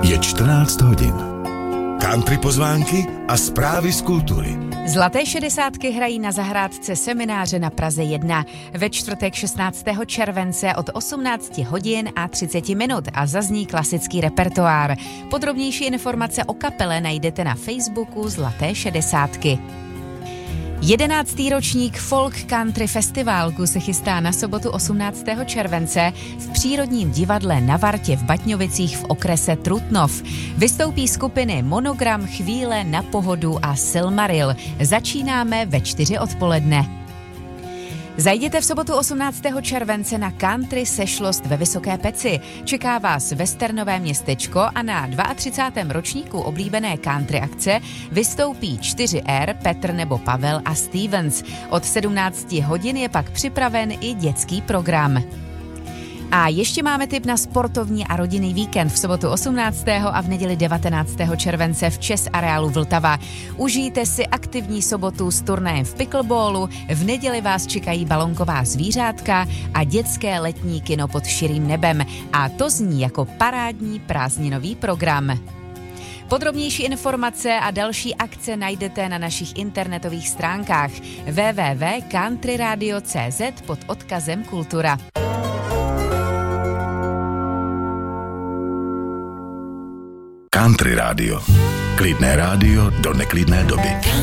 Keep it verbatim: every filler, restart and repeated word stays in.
Je čtrnáct hodin. Country pozvánky a zprávy z kultury. Zlaté šedesátky hrají na zahrádce Semináře na Praze jedna. Ve čtvrtek šestnáctého července od osmnáct hodin a třicet minut a zazní klasický repertoár. Podrobnější informace o kapele najdete na Facebooku Zlaté šedesátky. Jedenáctý ročník Folk Country Festivalku se chystá na sobotu osmnáctého července v Přírodním divadle na Vartě v Batňovicích v okrese Trutnov. Vystoupí skupiny Monogram, Chvíle, Na pohodu a Silmaril. Začínáme ve čtyři odpoledne. Zajděte v sobotu osmnáctého července na country sešlost ve Vysoké Peci. Čeká vás westernové městečko a na třicátém druhém ročníku oblíbené country akce vystoupí čtyři R, Petr nebo Pavel a Stevens. Od sedmnácti hodin je pak připraven i dětský program. A ještě máme tip na sportovní a rodinný víkend v sobotu osmnáctého a v neděli devatenáctého července v Chess areálu Vltava. Užijte si aktivní sobotu s turnajem v pickleballu, v neděli vás čekají balonková zvířátka a dětské letní kino pod širým nebem. A to zní jako parádní prázdninový program. Podrobnější informace a další akce najdete na našich internetových stránkách w w w tečka country radio tečka c z pod odkazem Kultura. Country rádio. Klidné rádio do neklidné doby.